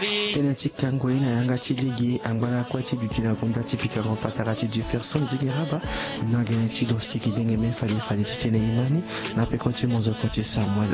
Tenati kangwe na yanga tiligi angwana kwa ti dutina konda typiquement patarati du ferson zigiraba na geneti do stiki denge me fali tene imani na pe konti monzo konti Samuel